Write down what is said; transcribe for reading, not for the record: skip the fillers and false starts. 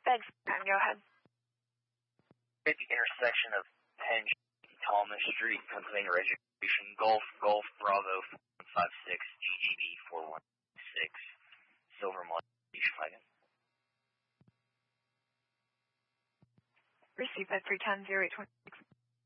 Thanks, Ken. Go ahead. At the intersection of Penn Street and Thomas Street, Pennsylvania registration, Golf Bravo 456, GGB 416, Silver Station Wagon. Received at 310-0826.